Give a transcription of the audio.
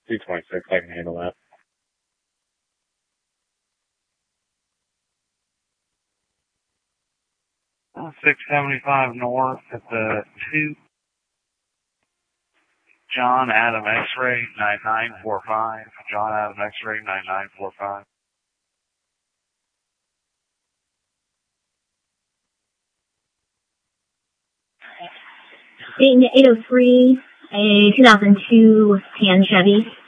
226, I can handle that. Uh, 675 north at the 2. John Adam X-ray 9945. John Adam X-ray 9945. Dayton 803, a 2002 tan Chevy.